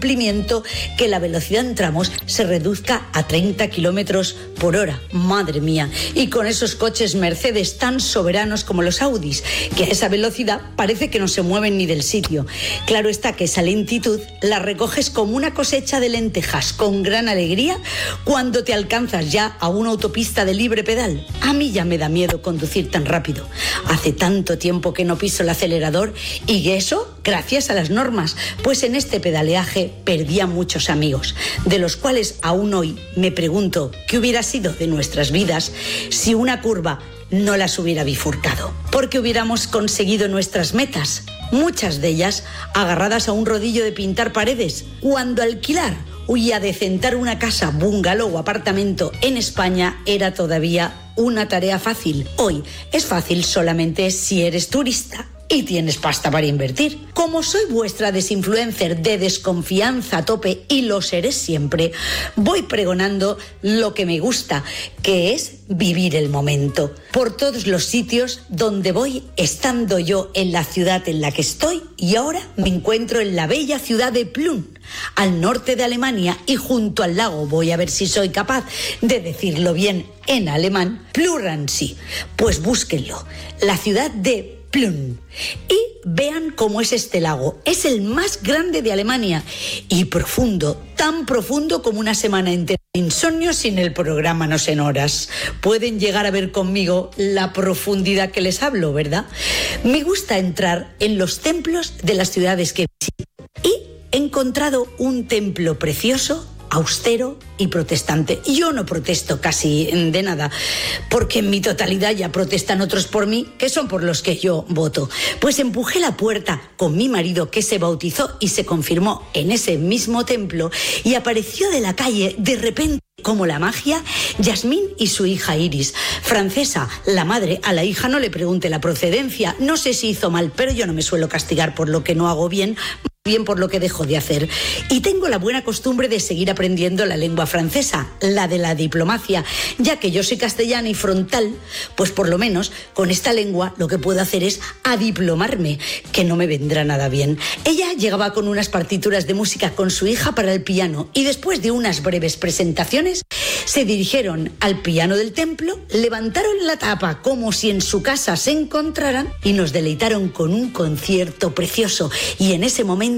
cumplimiento que la velocidad en tramos se reduzca a 30 kilómetros por hora. Madre mía. Y con esos coches Mercedes tan soberanos como los Audis, que a esa velocidad parece que no se mueven ni del sitio. Claro está que esa lentitud la recoges como una cosecha de lentejas con gran alegría cuando te alcanzas ya a una autopista de libre pedal. A mí ya me da miedo conducir tan rápido. Hace tanto tiempo que no piso el acelerador y eso gracias a las normas, pues en este pedaleaje perdí a muchos amigos, de los cuales aún hoy me pregunto qué hubiera sido de nuestras vidas si una curva no las hubiera bifurcado, porque hubiéramos conseguido nuestras metas, muchas de ellas agarradas a un rodillo de pintar paredes, cuando alquilar y adecentar una casa, bungalow o apartamento en España era todavía una tarea fácil. Hoy es fácil solamente si eres turista y tienes pasta para invertir. Como soy vuestra desinfluencer de desconfianza a tope y lo seré siempre, voy pregonando lo que me gusta, que es vivir el momento. Por todos los sitios donde voy, estando yo en la ciudad en la que estoy, y ahora me encuentro en la bella ciudad de Plön, al norte de Alemania, y junto al lago. Voy a ver si soy capaz de decirlo bien en alemán. Pluransee. Pues búsquenlo. La ciudad de Plön. Y vean cómo es este lago. Es el más grande de Alemania y profundo, tan profundo como una semana entera de insomnio sin el programa No en Horas. Pueden llegar a ver conmigo la profundidad que les hablo, ¿verdad? Me gusta entrar en los templos de las ciudades que visito y he encontrado un templo precioso, austero y protestante. Yo no protesto casi de nada, porque en mi totalidad ya protestan otros por mí, que son por los que yo voto. Pues empujé la puerta con mi marido, que se bautizó y se confirmó en ese mismo templo, y apareció de la calle de repente, como la magia, Yasmín y su hija Iris. Francesa, la madre, a la hija no le pregunte la procedencia. No sé si hizo mal, pero yo no me suelo castigar por lo que no hago bien por lo que dejo de hacer. Y tengo la buena costumbre de seguir aprendiendo la lengua francesa, la de la diplomacia, ya que yo soy castellana y frontal, pues por lo menos con esta lengua lo que puedo hacer es adiplomarme, que no me vendrá nada bien. Ella llegaba con unas partituras de música con su hija para el piano, y después de unas breves presentaciones se dirigieron al piano del templo, levantaron la tapa como si en su casa se encontraran y nos deleitaron con un concierto precioso. Y en ese momento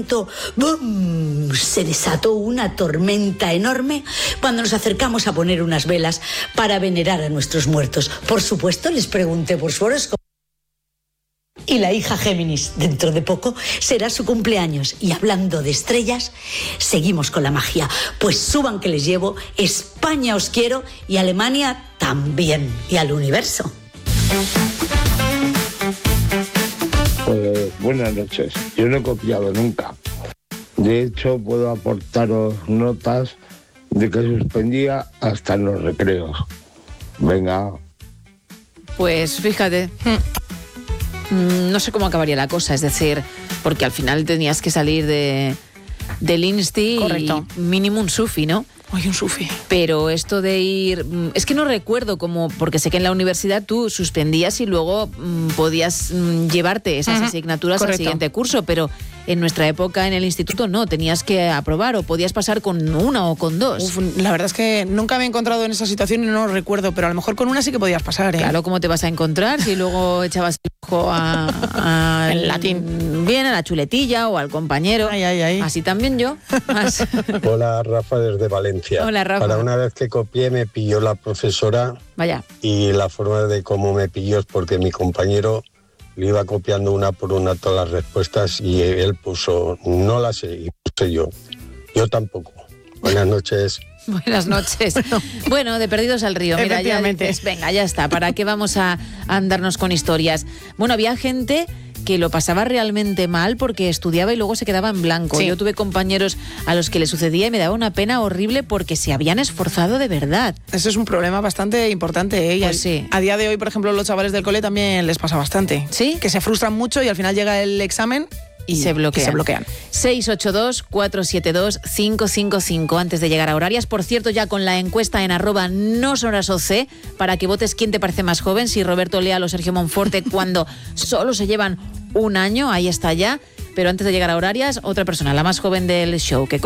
¡bum!, se desató una tormenta enorme cuando nos acercamos a poner unas velas para venerar a nuestros muertos. Por supuesto, les pregunté por su horóscopo. Y la hija Géminis, dentro de poco, será su cumpleaños. Y hablando de estrellas, seguimos con la magia. Pues suban que les llevo, España os quiero y Alemania también. Y al universo. Pues buenas noches. Yo no he copiado nunca. De hecho, puedo aportaros notas de que suspendía hasta en los recreos. Venga. Pues fíjate, no sé cómo acabaría la cosa, es decir, porque al final tenías que salir del Insti. Correcto. Y mínimo un sufi, ¿no? Ay, un sufi. Pero esto de ir... Es que no recuerdo cómo... Porque sé que en la universidad tú suspendías y luego podías llevarte esas asignaturas al siguiente curso, pero en nuestra época en el instituto no, tenías que aprobar o podías pasar con una o con dos. Uf, la verdad es que nunca me he encontrado en esa situación y no lo recuerdo, pero a lo mejor con una sí que podías pasar, ¿eh? Claro, ¿cómo te vas a encontrar si luego echabas el ojo el latín? Bien, a la chuletilla o al compañero. Ay. Así también yo. Hola, Rafa, desde Valencia. Hola, Rafa. Para una vez que copié me pilló la profesora. Vaya. Y la forma de cómo me pilló es porque mi compañero le iba copiando una por una todas las respuestas y él puso, no la sé, y puse yo. Yo tampoco. Buenas noches. Buenas noches. Bueno, de perdidos al río. Mira, ya dices, venga, ya está. ¿Para qué vamos a andarnos con historias? Bueno, había gente que lo pasaba realmente mal porque estudiaba y luego se quedaba en blanco. Sí. Yo tuve compañeros a los que le sucedía y me daba una pena horrible porque se habían esforzado de verdad. Eso es un problema bastante importante, ¿eh? Pues sí. A día de hoy, por ejemplo, los chavales del cole también les pasa bastante. ¿Sí? Que se frustran mucho y al final llega el examen y se bloquean. 682-472-555 antes de llegar a horarias. Por cierto, ya con la encuesta en @nosonorasoc para que votes quién te parece más joven, si Roberto Leal o Sergio Monforte, cuando solo se llevan un año, ahí está ya. Pero antes de llegar a horarias, otra persona, la más joven del show, que